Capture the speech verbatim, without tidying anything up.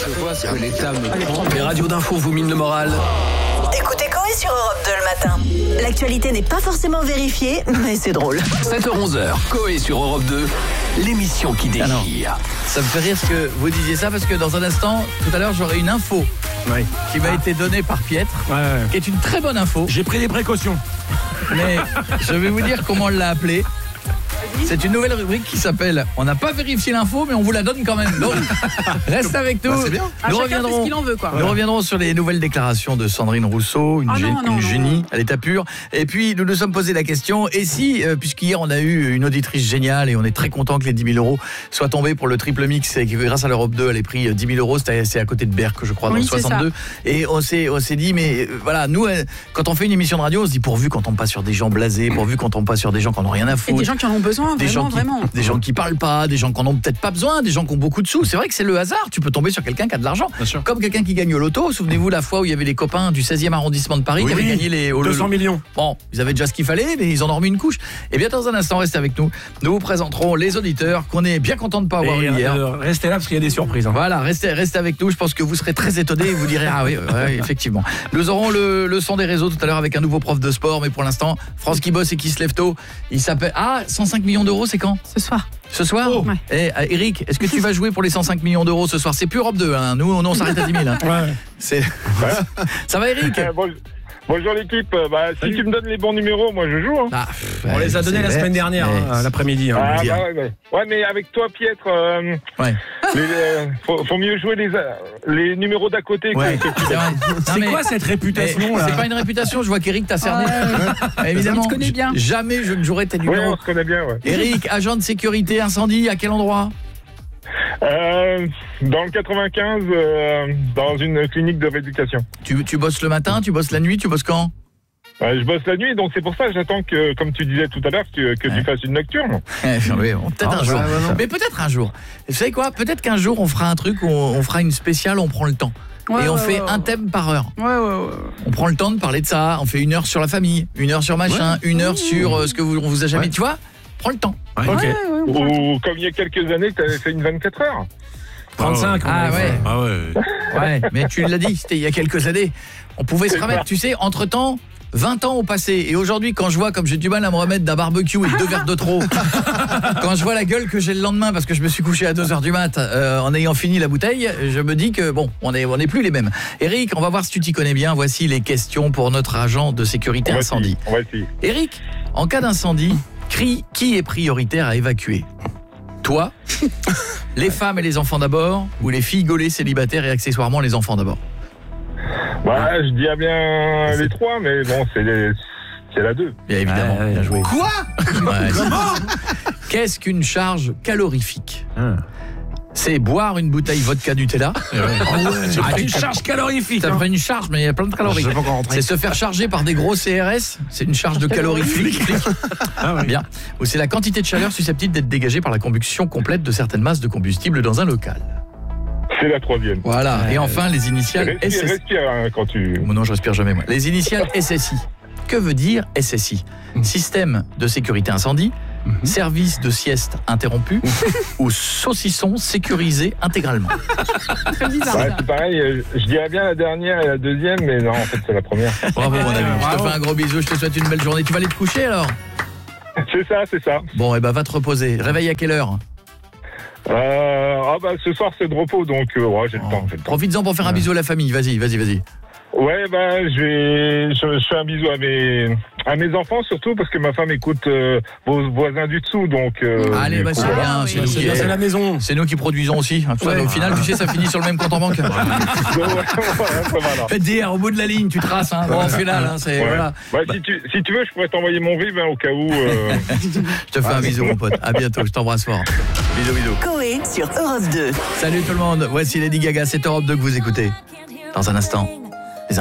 Je vois ce que l'État me prend. Les radios d'info vous minent le moral. Écoutez Coé sur Europe deux le matin. L'actualité n'est pas forcément vérifiée, mais c'est drôle. sept heures onze, Coé sur Europe deux, l'émission qui délire. Alors, ça me fait rire ce que vous disiez ça, parce que dans un instant, tout à l'heure, j'aurai une info oui. qui m'a ah. été donnée par Pietre, ouais, ouais. qui est une très bonne info. J'ai pris des précautions. Mais je vais vous dire comment on l'a appelée. C'est une nouvelle rubrique qui s'appelle « On n'a pas vérifié l'info, mais on vous la donne quand même ». Donc, reste avec nous. Bah, c'est bien. À nous chacun fait ce qu'il en veut, quoi. Nous reviendrons sur les nouvelles déclarations de Sandrine Rousseau, une, oh, gé- non, non, une non, génie non. à l'état pur. Et puis, nous nous sommes posé la question, et si, euh, puisqu'hier, on a eu une auditrice géniale, et on est très content que les dix mille euros soient tombés pour le triple mix, et que grâce à l'Europe deux, elle ait pris dix mille euros, c'est à côté de Berck, je crois, oui, dans le soixante-deux. Et on s'est, on s'est dit, mais euh, voilà, nous, euh, quand on fait une émission de radio, on se dit, pourvu qu'on tombe pas sur des gens blasés, pourvu qu'on tombe pas sur des gens qui n'en ont rien à foutre. Et des gens qui en ont besoin, des vraiment, gens qui, vraiment. Des gens qui parlent pas, des gens qui en ont peut-être pas besoin, des gens qui ont beaucoup de sous. C'est vrai que c'est le hasard. Tu peux tomber sur quelqu'un qui a de l'argent. Comme quelqu'un qui gagne au loto. Souvenez-vous la fois où il y avait les copains du seizième arrondissement de Paris oui, qui avaient gagné les au deux cents millions. Bon, ils avaient déjà ce qu'il fallait, mais ils en ont remis une couche. Et bien dans un instant, restez avec nous. Nous vous présenterons les auditeurs qu'on est bien content de pas avoir eu hier. Euh, restez là parce qu'il y a des surprises. Hein. Voilà, restez, restez avec nous. Je pense que vous serez très étonnés et vous direz ah oui, ouais, effectivement. Nous aurons le, le son des réseaux tout à l'heure avec un nouveau prof de sport, mais pour l'instant, France qui bosse et qui se lève tôt. Il s'appelle ah cent cinq millions d'euros, c'est quand? Ce soir. Ce soir oh. ouais. Eh, Eric, est-ce que tu vas jouer pour les cent cinq millions d'euros ce soir? C'est plus Europe deux, hein. Nous, on, on s'arrête à dix mille. Hein. Ouais. C'est... Ça va, Eric? euh, bon, Bonjour l'équipe. Bah, si tu me donnes les bons numéros, moi je joue. Hein. Ah, ouais, on les a donnés la semaine dernière, hein, l'après-midi. Hein, ah, bah, ouais, ouais. ouais, mais avec toi, Pietre, euh, ouais. les, euh, faut, faut mieux jouer les, les numéros d'à côté. Ouais. Que, que c'est c'est quoi cette réputation là? C'est pas une réputation, je vois qu'Eric t'a cerné. Ah, ouais. Évidemment, on te connaît bien. Jamais je ne jouerai tes numéros. Ouais, on se connaît bien, ouais. Eric, agent de sécurité incendie, à quel endroit? Euh, dans le quatre-vingt-quinze, euh, dans une clinique de rééducation. Tu, tu bosses le matin, tu bosses la nuit, tu bosses quand? Euh, je bosse la nuit, donc c'est pour ça que j'attends que, comme tu disais tout à l'heure, que, que ouais. tu fasses une nocturne. Ouais, oui, bon, peut-être ah, un jour. Ouais, ouais, mais peut-être un jour. Vous savez quoi? Peut-être qu'un jour on fera un truc où on, on fera une spéciale, on prend le temps. Ouais, et on ouais, fait ouais, un thème par heure. Ouais, ouais, ouais. On prend le temps de parler de ça. On fait une heure sur la famille, une heure sur machin, ouais. une heure mmh. sur euh, ce que vous, on vous a jamais. Ouais. Tu vois? Prends le temps. Ouais. Okay. Ouais, ouais, ouais. Ou comme il y a quelques années, tu avais fait une vingt-quatre heures. trente-cinq. Ah ouais. Ah ouais. Ouais, mais tu l'as dit, c'était il y a quelques années. On pouvait se remettre, tu sais, entre-temps, vingt ans ont passé. Et aujourd'hui, quand je vois comme j'ai du mal à me remettre d'un barbecue et deux verres de trop, quand je vois la gueule que j'ai le lendemain parce que je me suis couché à deux heures du mat euh, en ayant fini la bouteille, je me dis que bon, on est on n'est plus les mêmes. Eric, on va voir si tu t'y connais bien. Voici les questions pour notre agent de sécurité on incendie. On va essayer. Eric, en cas d'incendie, crie qui est prioritaire à évacuer? Toi, les femmes et les enfants d'abord, ou les filles gaulées célibataires et accessoirement les enfants d'abord? Bah, je dis bien les trois, mais bon, c'est, les... c'est la deux. Bien évidemment, ouais, bien joué. Quoi? Ouais, comment? Qu'est-ce qu'une charge calorifique? Hum. C'est boire une bouteille vodka Nutella. Ouais. Oh ouais. C'est ah, une charge calorifique. Ça hein. fait une charge, mais il y a plein de calories. C'est se faire charger par des gros C R S. C'est une charge de calories flic. Ah ouais. Bien. Ou c'est la quantité de chaleur susceptible d'être dégagée par la combustion complète de certaines masses de combustible dans un local. C'est la troisième. Voilà. Euh... Et enfin, les initiales respire, S S I. Respire hein, quand tu... Non, je respire jamais, moi. Les initiales S S I. Que veut dire S S I? Système de sécurité incendie, mmh. service de sieste interrompu ou saucisson sécurisé intégralement. Très bizarre. Ouais, c'est pareil, je dirais bien la dernière et la deuxième, mais non, en fait, c'est la première. Bravo, mon ami. Je te fais un gros bisou, je te souhaite une belle journée. Tu vas aller te coucher, alors? C'est ça, c'est ça. Bon, et eh ben, va te reposer. Réveille à quelle heure? Euh, ah bah, ce soir, c'est de repos, donc euh, ouais, j'ai, oh. le temps, j'ai le temps. Profites-en pour faire ouais. un bisou à la famille. Vas-y, vas-y, vas-y. Ouais, bah, je vais, je, je fais un bisou à mes, à mes enfants surtout parce que ma femme écoute euh, vos voisins du dessous, donc. Euh, Allez, bah, c'est bien, oui. c'est, nous c'est, qui, c'est la maison. C'est nous qui produisons aussi. Ouais. Ouais, au final, tu sais, ça finit sur le même compte en banque. Faites D R au bout de la ligne, tu traces, hein. Bon, au final, hein, c'est ouais. voilà. Ouais, bah. si tu, si tu veux, je pourrais t'envoyer mon R I B hein, au cas où. Euh... je te fais un bisou, mon pote. À bientôt, je t'embrasse fort. Bisous, bisous. Coé sur Europe deux. Salut tout le monde. Voici Lady Gaga, c'est Europe deux que vous écoutez. Dans un instant.